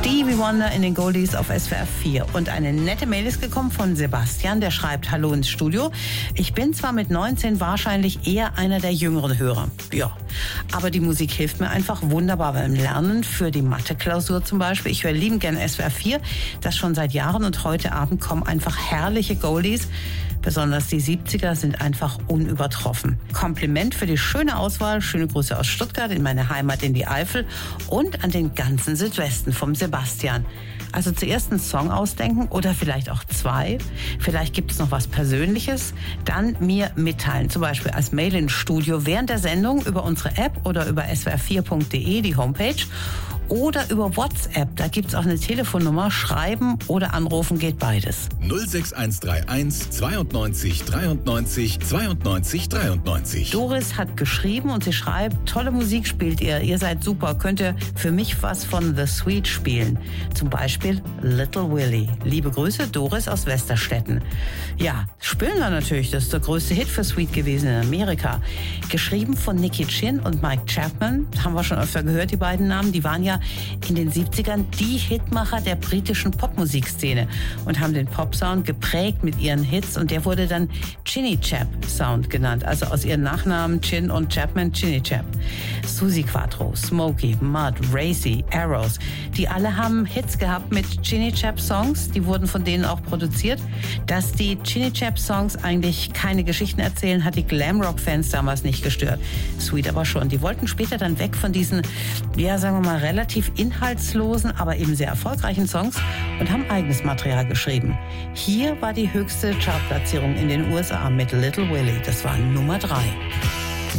Stevie Wonder in den Goldies auf SWR 4. Und eine nette Mail ist gekommen von Sebastian, der schreibt: Hallo ins Studio. Ich bin zwar mit 19 wahrscheinlich eher einer der jüngeren Hörer. Ja, aber die Musik hilft mir einfach wunderbar beim Lernen, für die Mathe-Klausur zum Beispiel. Ich höre liebend gerne SWR 4, das schon seit Jahren, und heute Abend kommen einfach herrliche Goldies. Besonders die 70er sind einfach unübertroffen. Kompliment für die schöne Auswahl. Schöne Grüße aus Stuttgart in meine Heimat in die Eifel und an den ganzen Südwesten vom Sebastian. Also zuerst einen Song ausdenken oder vielleicht auch zwei. Vielleicht gibt es noch was Persönliches. Dann mir mitteilen, zum Beispiel als Mail ins Studio während der Sendung über unsere App oder über swr4.de, die Homepage. Oder über WhatsApp, da gibt's auch eine Telefonnummer. Schreiben oder anrufen geht beides. 06131 92 93 92 93. Doris hat geschrieben und sie schreibt: Tolle Musik spielt ihr seid super. Könnt ihr für mich was von The Sweet spielen? Zum Beispiel Little Willie. Liebe Grüße, Doris aus Westerstetten. Ja, spielen wir natürlich. Das ist der größte Hit für Sweet gewesen in Amerika. Geschrieben von Nicky Chin und Mike Chapman. Haben wir schon öfter gehört, die beiden Namen. Die waren ja in den 70ern die Hitmacher der britischen Popmusikszene und haben den Popsound geprägt mit ihren Hits, und der wurde dann Chinny Chap Sound genannt, also aus ihren Nachnamen Chin und Chapman, Chinny Chap. Suzi Quatro, Smokey, Mud, Racy, Arrows, die alle haben Hits gehabt mit Chinny Chap Songs, die wurden von denen auch produziert. Dass die Chinny Chap Songs eigentlich keine Geschichten erzählen, hat die Glamrock-Fans damals nicht gestört. Sweet aber schon. Die wollten später dann weg von diesen, ja, sagen wir mal, relativ inhaltslosen, aber eben sehr erfolgreichen Songs und haben eigenes Material geschrieben. Hier war die höchste Chartplatzierung in den USA mit Little Willie. Das war Nummer 3.